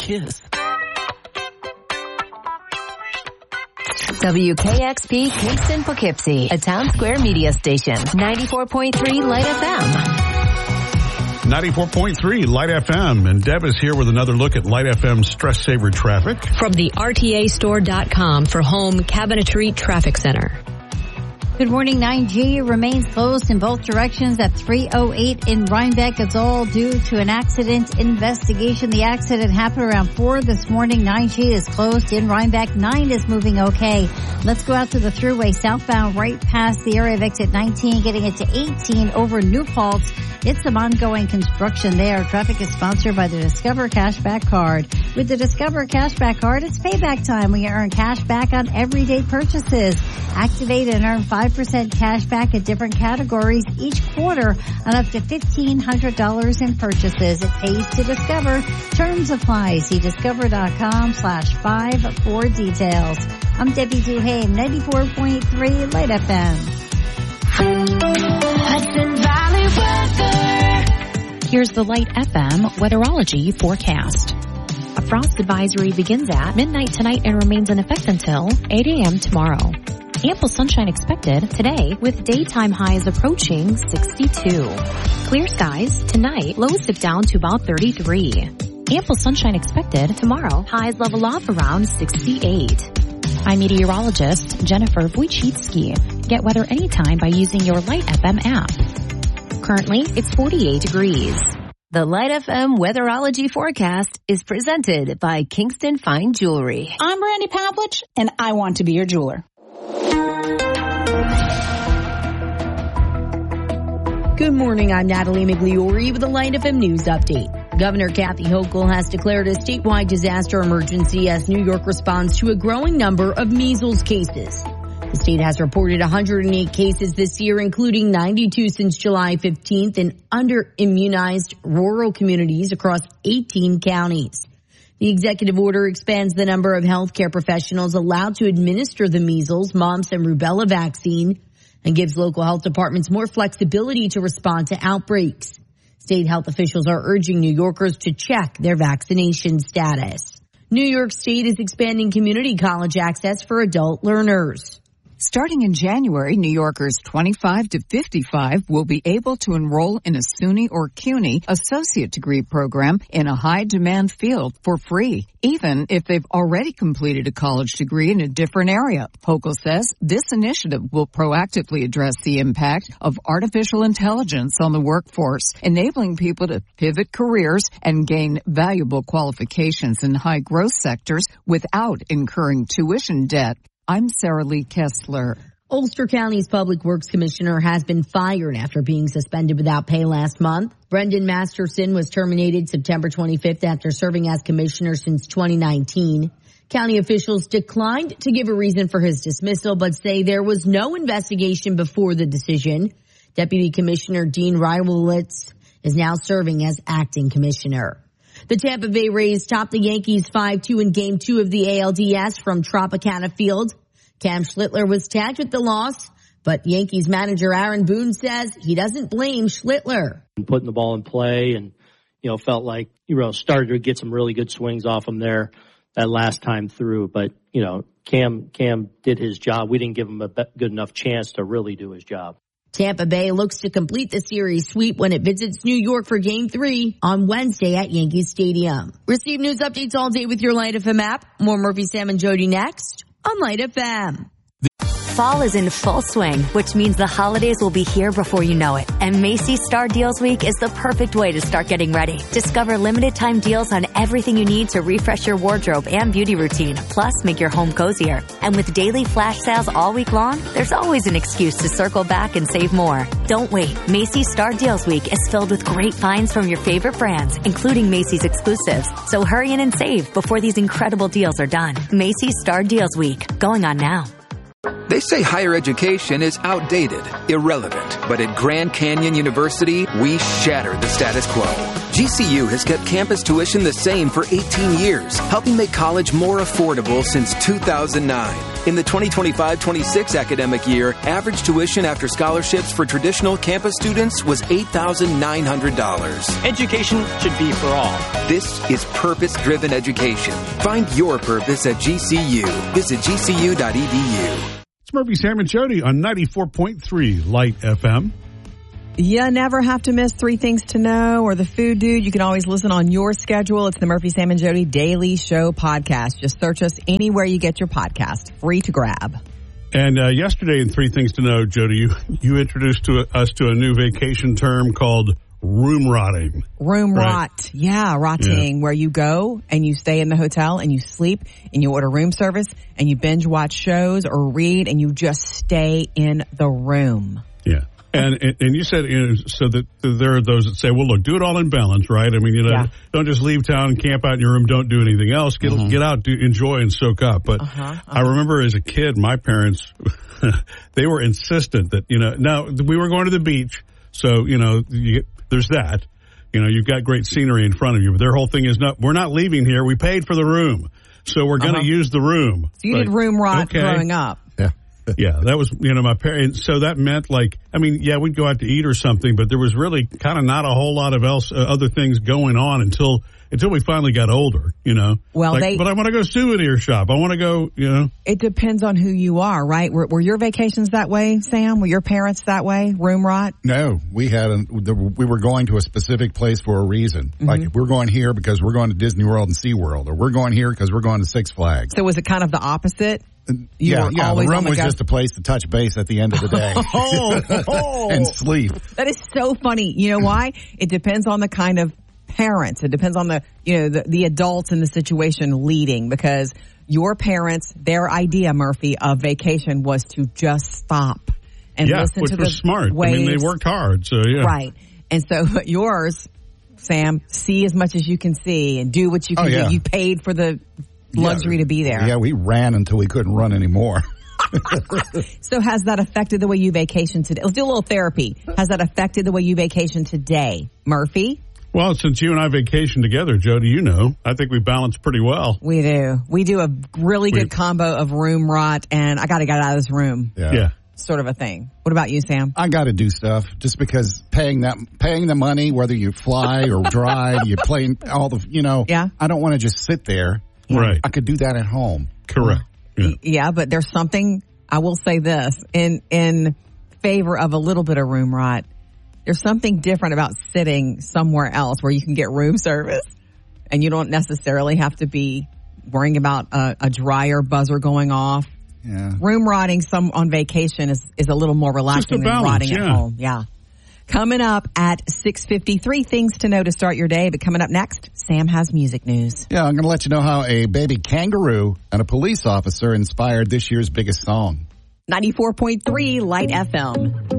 kiss. WKXP Kingston Poughkeepsie, a Town Square media station. 94.3 Light FM. 94.3 Light FM. And Deb is here with another look at Light FM stress saver traffic. From the RTAstore.com for home cabinetry traffic center. Good morning. 9G remains closed in both directions at 308 in Rhinebeck. It's all due to an accident investigation. The accident happened around 4 this morning. 9G is closed in Rhinebeck. 9 is moving okay. Let's go out to the thruway southbound right past the area of exit 19, getting it to 18 over New Paltz. It's some ongoing construction there. Traffic is sponsored by the Discover Cashback Card. With the Discover Cashback Card, it's payback time. We earn cash back on everyday purchases. Activate and earn 5% cash back at different categories each quarter on up to $1,500 in purchases. It pays to Discover. Terms apply. See discover.com/5 for details. I'm Debbie Duhame, 94.3 Light FM. Hudson Valley weather. Here's the Light FM weatherology forecast. A frost advisory begins at midnight tonight and remains in effect until 8 a.m. tomorrow. Ample sunshine expected today with daytime highs approaching 62. Clear skies tonight, lows dip down to about 33. Ample sunshine expected tomorrow, highs level off around 68. I'm meteorologist Jennifer Wojcicki. Get weather anytime by using your Light FM app. Currently, it's 48 degrees. The Light FM weatherology forecast is presented by Kingston Fine Jewelry. I'm Brandy Pavlich, and I want to be your jeweler. Good morning, I'm Natalie Migliori with the Light FM News Update. Governor Kathy Hochul has declared a statewide disaster emergency as New York responds to a growing number of measles cases. The state has reported 108 cases this year, including 92 since July 15th in under-immunized rural communities across 18 counties. The executive order expands the number of healthcare professionals allowed to administer the measles, mumps, and rubella vaccine and gives local health departments more flexibility to respond to outbreaks. State health officials are urging New Yorkers to check their vaccination status. New York State is expanding community college access for adult learners. Starting in January, New Yorkers 25 to 55 will be able to enroll in a SUNY or CUNY associate degree program in a high-demand field for free, even if they've already completed a college degree in a different area. Hochul says this initiative will proactively address the impact of artificial intelligence on the workforce, enabling people to pivot careers and gain valuable qualifications in high-growth sectors without incurring tuition debt. I'm Sarah Lee Kessler. Ulster County's Public Works Commissioner has been fired after being suspended without pay last month. Brendan Masterson was terminated September 25th after serving as commissioner since 2019. County officials declined to give a reason for his dismissal, but say there was no investigation before the decision. Deputy Commissioner Dean Rywolitz is now serving as acting commissioner. The Tampa Bay Rays topped the Yankees 5-2 in Game 2 of the ALDS from Tropicana Field. Cam Schlittler was tagged with the loss, but Yankees manager Aaron Boone says he doesn't blame Schlittler. Putting the ball in play and, felt like, started to get some really good swings off him there that last time through. But, Cam did his job. We didn't give him a good enough chance to really do his job. Tampa Bay looks to complete the series sweep when it visits New York for Game 3 on Wednesday at Yankee Stadium. Receive news updates all day with your Light FM app. More Murphy, Sam, and Jody next on Light FM. Fall is in full swing, which means the holidays will be here before you know it. And Macy's Star Deals Week is the perfect way to start getting ready. Discover limited time deals on everything you need to refresh your wardrobe and beauty routine, plus make your home cozier. And with daily flash sales all week long, there's always an excuse to circle back and save more. Don't wait. Macy's Star Deals Week is filled with great finds from your favorite brands, including Macy's exclusives. So hurry in and save before these incredible deals are done. Macy's Star Deals Week, going on now. They say higher education is outdated, irrelevant. But at Grand Canyon University, we shatter the status quo. GCU has kept campus tuition the same for 18 years, helping make college more affordable since 2009. In the 2025-26 academic year, average tuition after scholarships for traditional campus students was $8,900. Education should be for all. This is purpose-driven education. Find your purpose at GCU. Visit gcu.edu. It's Murphy, Sam, and Jody on 94.3 Light FM. You never have to miss 3 Things to Know or the Food Dude. You can always listen on your schedule. It's the Murphy, Sam, and Jody Daily Show podcast. Just search us anywhere you get your podcast. Free to grab. And yesterday in 3 Things to Know, Jody, you introduced us to a new vacation term called room rotting. Room rot. Yeah, rotting, where you go and you stay in the hotel and you sleep and you order room service and you binge watch shows or read and you just stay in the room. Yeah. And you said, so that there are those that say, well, look, do it all in balance, right? I mean, don't just leave town and camp out in your room. Don't do anything else. Get out, enjoy, and soak up. But I remember as a kid, my parents, they were insistent that, now we were going to the beach. So, there's that. You've got great scenery in front of you. But their whole thing is, we're not leaving here. We paid for the room. So we're going to use the room. So you did room rot growing up. Yeah, that was, my parents. So that meant we'd go out to eat or something, but there was really kind of not a whole lot of other things going on until we finally got older, Well, but I want to go souvenir shop. I want to go, It depends on who you are, right? Were your vacations that way, Sam? Were your parents that way? Room rot? No, we were going to a specific place for a reason. Like if we're going here because we're going to Disney World and SeaWorld, or we're going here because we're going to Six Flags. So was it kind of the opposite? Yeah. The room was just a place to touch base at the end of the day. And sleep. That is so funny. You know why? It depends on the kind of parents. It depends on the adults in the situation leading, because your parents, their idea, Murphy, of vacation was to just stop and listen to the smart. waves. I mean, they worked hard, so yeah. Right. And so yours, Sam, see as much as you can see and do what you can do. You paid for the luxury to be there. Yeah, we ran until we couldn't run anymore. So has that affected the way you vacation today? Let's do a little therapy. Has that affected the way you vacation today, Murphy? Well, since you and I vacation together, Jody, I think we balance pretty well. We do. We do a really good combo of room rot and I got to get out of this room. Yeah. Sort of a thing. What about you, Sam? I got to do stuff just because paying the money, whether you fly or drive, you play all the, I don't want to just sit there. Right. I could do that at home. Correct. Yeah, but there's something, I will say this, in favor of a little bit of room rot. There's something different about sitting somewhere else where you can get room service and you don't necessarily have to be worrying about a dryer buzzer going off. Yeah. Room rotting on vacation is a little more relaxing than rotting at home. Yeah. Coming up at 6:53, things to know to start your day. But coming up next, Sam has music news. Yeah, I'm going to let you know how a baby kangaroo and a police officer inspired this year's biggest song. 94.3 Light FM.